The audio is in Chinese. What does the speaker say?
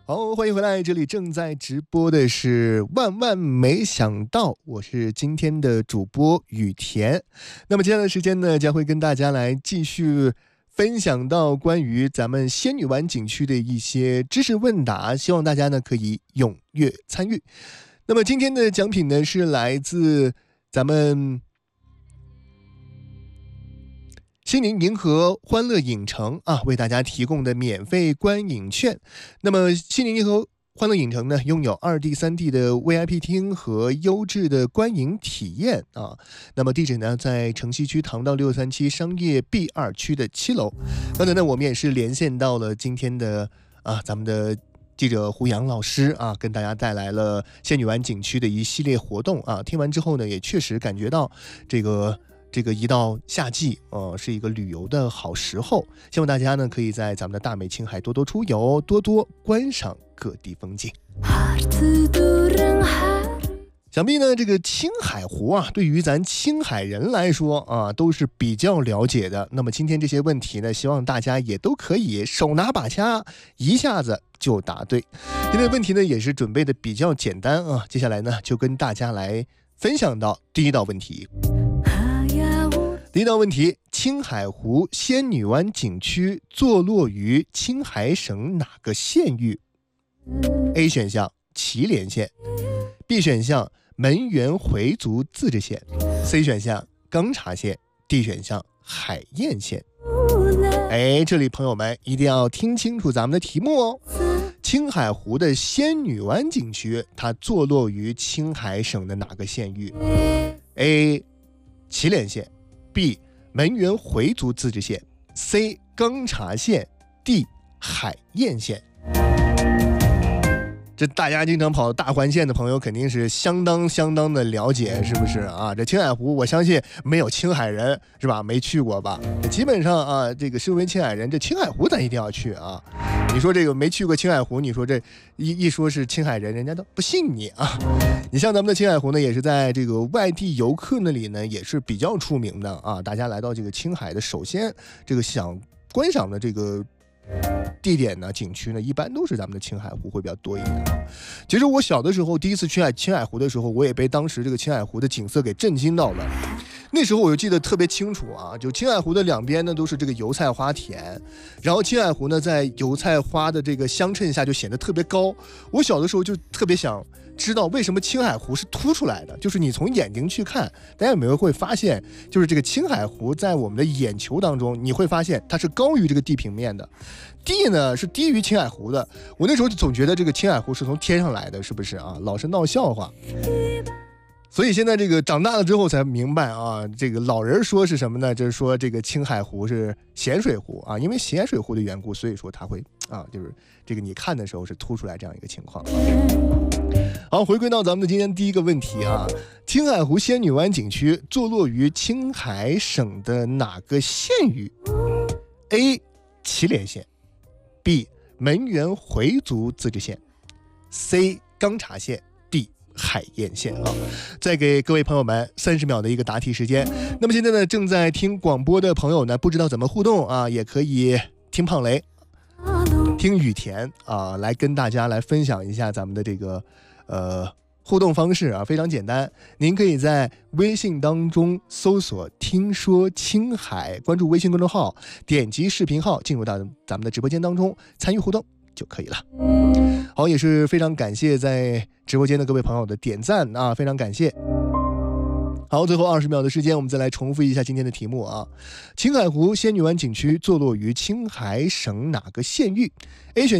好，欢迎回来，这里正在直播的是万万没想到，我是今天的主播雨田。那么接下来的时间呢，将会跟大家来继续分享到关于咱们仙女湾景区的一些知识问答，希望大家呢可以踊跃参与。那么今天的奖品呢是来自咱们西宁银河欢乐影城为大家提供的免费观影券。那么西宁银河欢乐影城呢，拥有2D、3D 的 VIP 厅和优质的观影体验那么地址呢，在城西区唐道637商业 B2 区的7楼。刚才呢，我们也是连线到了今天的咱们的记者胡杨老师跟大家带来了仙女湾景区的一系列活动听完之后呢，也确实感觉到这个一到夏季是一个旅游的好时候，希望大家呢可以在咱们的大美青海多多出游，多多观赏各地风景。想必呢这个青海湖对于咱青海人来说都是比较了解的。那么今天这些问题呢，希望大家也都可以手拿把掐，一下子就答对。今天的问题呢也是准备的比较简单接下来呢就跟大家来分享到第一道问题。第一道问题，青海湖仙女湾景区坐落于青海省哪个县域？ A 选项祁连县， B 选项门源回族自治县， C 选项钢察县， D 选项海晏县。这里朋友们一定要听清楚咱们的题目青海湖的仙女湾景区它坐落于青海省的哪个县域？ A 祁连县， B 门源回族自治县， C 钢察县， D 海晏县。这大家经常跑大环线的朋友肯定是相当的了解，是不是这青海湖我相信没有青海人是吧没去过吧，基本上这个身为青海人，这青海湖咱一定要去你说这个没去过青海湖，你说这一说是青海人，人家都不信你你像咱们的青海湖呢，也是在这个外地游客那里呢也是比较出名的大家来到这个青海的，首先这个想观赏的这个地点呢，景区呢，一般都是咱们的青海湖会比较多一点其实我小的时候第一次去青海湖的时候，我也被当时这个青海湖的景色给震惊到了。那时候我就记得特别清楚就青海湖的两边呢都是这个油菜花田，然后青海湖呢在油菜花的这个相衬下就显得特别高。我小的时候就特别想知道为什么青海湖是凸出来的，就是你从眼睛去看，大家有没有会发现，就是这个青海湖在我们的眼球当中，你会发现它是高于这个地平面的，地呢是低于青海湖的。我那时候就总觉得这个青海湖是从天上来的，是不是老是闹笑话。所以现在这个长大了之后才明白这个老人说是什么呢？就是说这个青海湖是咸水湖因为咸水湖的缘故，所以说它会就是这个你看的时候是凸出来这样一个情况。好，回归到咱们的今天第一个问题青海湖仙女湾景区坐落于青海省的哪个县域？ A 祁连县， B 门源回族自治县， C 钢察县， D 海晏县再给各位朋友们30秒的一个答题时间。那么现在呢，正在听广播的朋友呢，不知道怎么互动也可以听胖雷听雨田来跟大家来分享一下咱们的这个互动方式非常简单，您可以在微信当中搜索听说青海，关注微信公众号，点击视频号进入到咱们的直播间当中参与互动就可以了。好，也是非常感谢在直播间的各位朋友的点赞非常感谢。好，最后20秒的时间，我们再来重复一下今天的题目青海湖仙女湾景区坐落于青海省哪个县域？ A 选